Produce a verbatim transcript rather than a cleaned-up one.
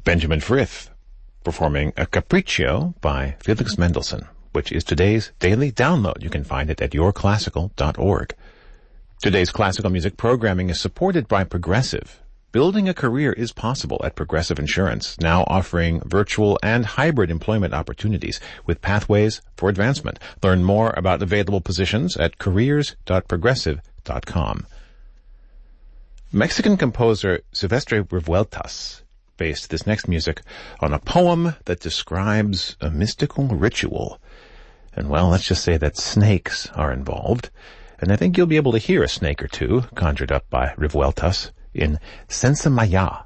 Benjamin Frith, performing a Capriccio by Felix Mendelssohn, which is today's daily download. You can find it at your classical dot org. Today's classical music programming is supported by Progressive. Building a career is possible at Progressive Insurance, now offering virtual and hybrid employment opportunities with pathways for advancement. Learn more about available positions at careers dot progressive dot com. Mexican composer Silvestre Revueltas based this next music on a poem that describes a mystical ritual. And, well, let's just say that snakes are involved. And I think you'll be able to hear a snake or two conjured up by Revueltas in Sensa Maya.